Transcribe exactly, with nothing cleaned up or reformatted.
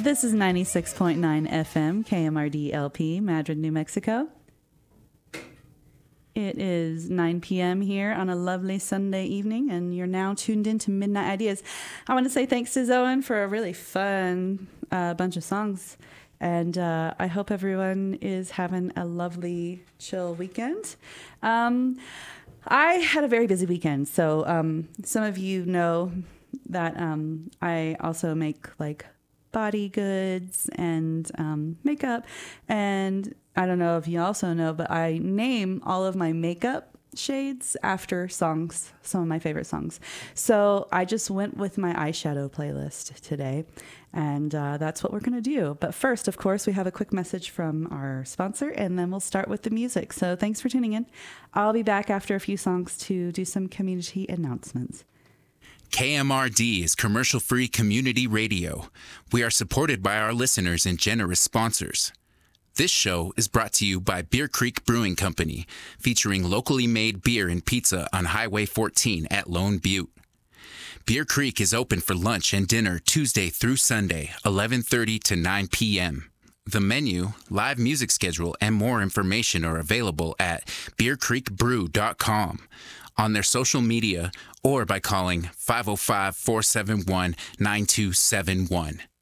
This is ninety-six point nine F M, K M R D L P, Madrid, New Mexico. It is nine p.m. here on a lovely Sunday evening, and you're now tuned into Midnight Ideas. I want to say thanks to Zoen for a really fun uh, bunch of songs, and uh, I hope everyone is having a lovely, chill weekend. Um, I had a very busy weekend, so um, some of you know that um, I also make like body goods and um, makeup, and I don't know if you also know, but I name all of my makeup shades after songs, some of my favorite songs. So I just went with my eyeshadow playlist today, and uh, that's what we're going to do. But first, of course, we have a quick message from our sponsor, and then we'll start with the music. So thanks for tuning in. I'll be back after a few songs to do some community announcements. K M R D is commercial-free community radio. We are supported by our listeners and generous sponsors. This show is brought to you by Beer Creek Brewing Company, featuring locally made beer and pizza on Highway fourteen at Lone Butte. Beer Creek is open for lunch and dinner Tuesday through Sunday, eleven thirty to nine p.m. The menu, live music schedule, and more information are available at beer creek brew dot com, on their social media, or by calling five oh five, four seven one, nine two seven one.